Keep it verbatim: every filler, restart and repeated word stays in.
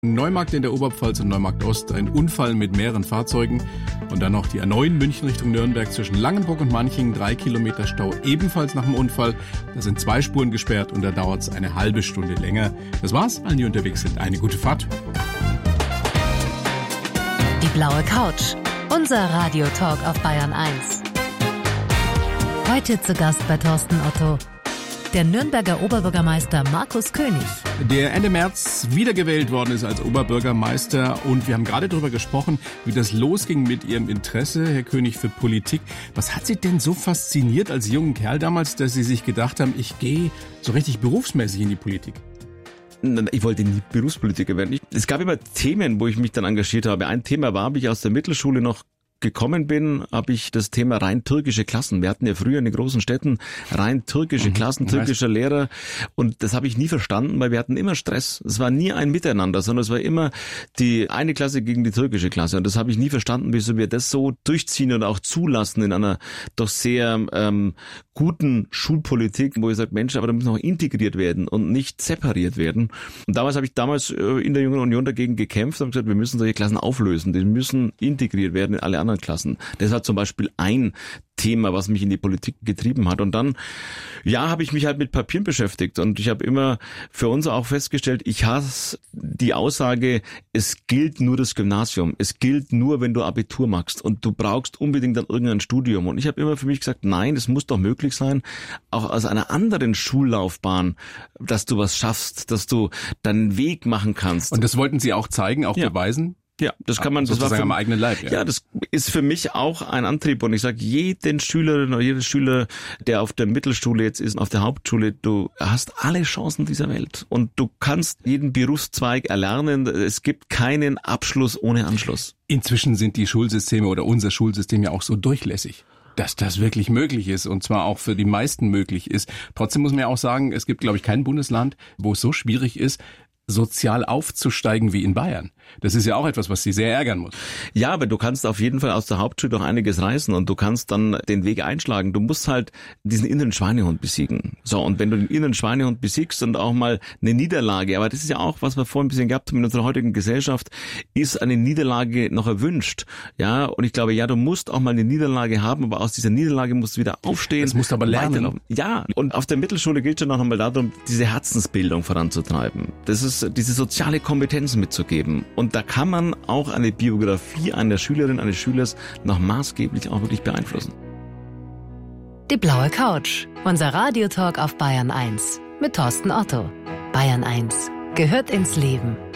Neumarkt in der Oberpfalz und Neumarkt Ost, ein Unfall mit mehreren Fahrzeugen. Und dann noch die A neun München Richtung Nürnberg zwischen Langenburg und Manching, drei Kilometer Stau ebenfalls nach dem Unfall. Da sind zwei Spuren gesperrt und da dauert es eine halbe Stunde länger. Das war's, allen, die unterwegs sind. Eine gute Fahrt. Die blaue Couch, unser Radiotalk auf Bayern eins. Heute zu Gast bei Thorsten Otto, der Nürnberger Oberbürgermeister Markus König. Der Ende März wiedergewählt worden ist als Oberbürgermeister und wir haben gerade darüber gesprochen, wie das losging mit Ihrem Interesse, Herr König, für Politik. Was hat Sie denn so fasziniert als jungen Kerl damals, dass Sie sich gedacht haben, ich gehe so richtig berufsmäßig in die Politik? Ich wollte nie Berufspolitiker werden. Es gab immer Themen, wo ich mich dann engagiert habe. Ein Thema war, wie ich aus der Mittelschule noch gekommen bin, habe ich das Thema rein türkische Klassen. Wir hatten ja früher in den großen Städten rein türkische mhm, Klassen, türkischer Lehrer und das habe ich nie verstanden, weil wir hatten immer Stress. Es war nie ein Miteinander, sondern es war immer die eine Klasse gegen die türkische Klasse und das habe ich nie verstanden, wieso wir das so durchziehen und auch zulassen in einer doch sehr ähm, guten Schulpolitik, wo ich sage, Mensch, aber da müssen auch integriert werden und nicht separiert werden. Und damals habe ich damals in der Jungen Union dagegen gekämpft und gesagt, wir müssen solche Klassen auflösen, die müssen integriert werden in alle anderen Klassen. Das war zum Beispiel ein Thema, was mich in die Politik getrieben hat. Und dann, ja, habe ich mich halt mit Papieren beschäftigt und ich habe immer für uns auch festgestellt, ich hasse die Aussage, es gilt nur das Gymnasium, es gilt nur, wenn du Abitur machst und du brauchst unbedingt dann irgendein Studium. Und ich habe immer für mich gesagt, nein, es muss doch möglich sein, auch aus einer anderen Schullaufbahn, dass du was schaffst, dass du deinen Weg machen kannst. Und das wollten Sie auch zeigen, auch ja. beweisen? Ja, das kann man, das war für, am eigenen Leib. Ja. ja, das ist für mich auch ein Antrieb und ich sage jeden Schülerin oder jeden Schüler, der auf der Mittelschule jetzt ist, auf der Hauptschule, du hast alle Chancen dieser Welt und du kannst jeden Berufszweig erlernen. Es gibt keinen Abschluss ohne Anschluss. Inzwischen sind die Schulsysteme oder unser Schulsystem ja auch so durchlässig, dass das wirklich möglich ist und zwar auch für die meisten möglich ist. Trotzdem muss man ja auch sagen, es gibt, glaube ich, kein Bundesland, wo es so schwierig ist, sozial aufzusteigen wie in Bayern. Das ist ja auch etwas, was Sie sehr ärgern muss. Ja, aber du kannst auf jeden Fall aus der Hauptschule doch einiges reißen und du kannst dann den Weg einschlagen. Du musst halt diesen inneren Schweinehund besiegen. So, und wenn du den inneren Schweinehund besiegst und auch mal eine Niederlage, aber das ist ja auch, was wir vorhin ein bisschen gehabt haben in unserer heutigen Gesellschaft, ist eine Niederlage noch erwünscht. Ja, und ich glaube, ja, du musst auch mal eine Niederlage haben, aber aus dieser Niederlage musst du wieder aufstehen. Das musst du aber lernen. Ja, und auf der Mittelschule gilt schon auch nochmal darum, diese Herzensbildung voranzutreiben. Das ist diese soziale Kompetenz mitzugeben. Und da kann man auch eine Biografie einer Schülerin, eines Schülers noch maßgeblich auch wirklich beeinflussen. Die blaue Couch, unser Radiotalk auf Bayern eins mit Thorsten Otto. Bayern eins gehört ins Leben.